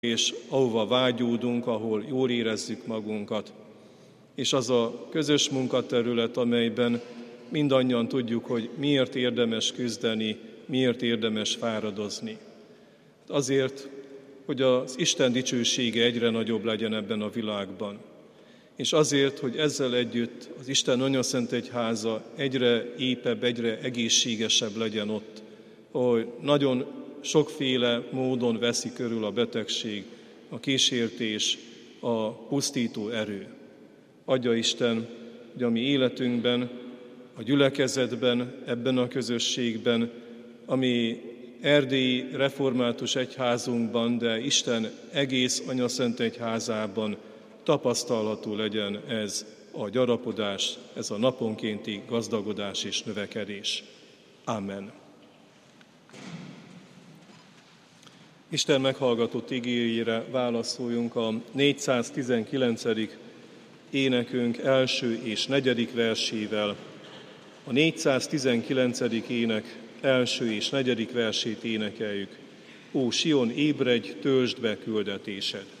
és ahova vágyódunk, ahol jól érezzük magunkat. És az a közös munkaterület, amelyben mindannyian tudjuk, hogy miért érdemes küzdeni, miért érdemes fáradozni. Azért, hogy az Isten dicsősége egyre nagyobb legyen ebben a világban. És azért, hogy ezzel együtt az Isten Anyaszentegyháza egyre épebb, egyre egészségesebb legyen ott, hogy nagyon sokféle módon veszi körül a betegség, a kísértés, a pusztító erő. Adja Isten, hogy a mi életünkben, a gyülekezetben, ebben a közösségben, ami erdélyi református egyházunkban, de Isten egész Anyaszentegyházában tapasztalható legyen ez a gyarapodás, ez a naponkénti gazdagodás és növekedés. Amen. Isten meghallgatott igéjére válaszoljunk a 419. énekünk első és negyedik versével. A 419. ének első és negyedik versét énekeljük. Ó, Sion, ébredj, töltsd be küldetésed!